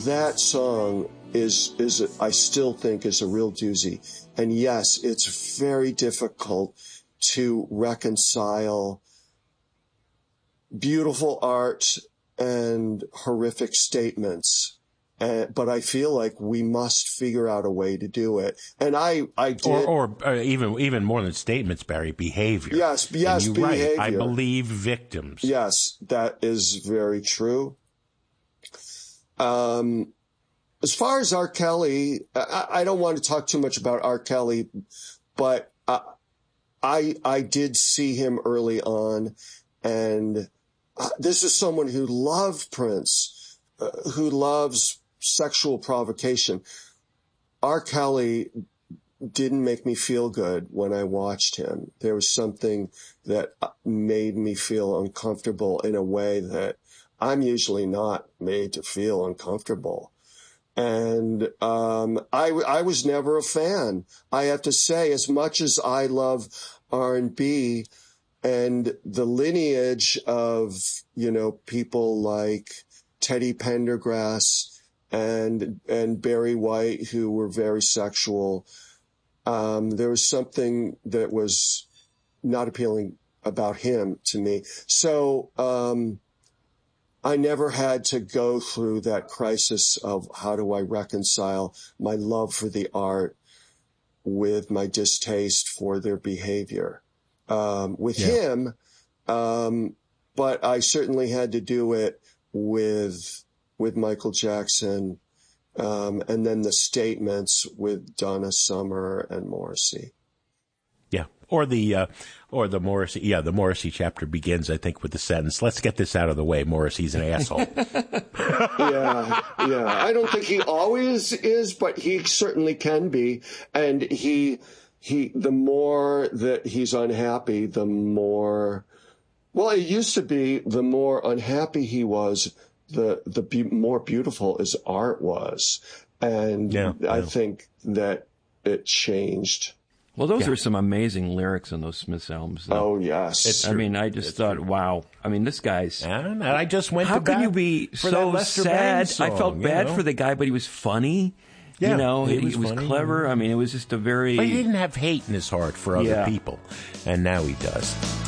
That song is I still think is a real doozy. And yes, it's very difficult to reconcile beautiful art and horrific statements. But I feel like we must figure out a way to do it. And I did. Or even more than statements, Barry, behavior. Yes, and you're behavior. Right. I believe victims. Yes, that is very true. As far as R. Kelly, I don't want to talk too much about R. Kelly, but I did see him early on, and this is someone who loved Prince, who loves sexual provocation. R. Kelly didn't make me feel good when I watched him. There was something that made me feel uncomfortable in a way that I'm usually not made to feel uncomfortable. And I was never a fan. I have to say, as much as I love R&B and the lineage of, people like Teddy Pendergrass and Barry White, who were very sexual, there was something that was not appealing about him to me. So I never had to go through that crisis of how do I reconcile my love for the art with my distaste for their behavior with him. But I certainly had to do it with Michael Jackson, and then the statements with Donna Summer and Morrissey. Yeah. Or the Morrissey. Yeah, the Morrissey chapter begins, I think, with the sentence, "Let's get this out of the way. Morrissey's an asshole." Yeah. I don't think he always is, but he certainly can be. And the more that he's unhappy, the more, well, it used to be the more unhappy he was, the more beautiful his art was. And I think that it changed. Well, those are some amazing lyrics on those Smiths albums, though. Oh, yes. I just thought, wow. I mean, this guy's... And I just went How to bat can you be for so Lester sad? Song, I felt bad for the guy, but he was funny. Yeah, he was funny. clever. I mean, it was just a very... But he didn't have hate in his heart for other people. And now he does.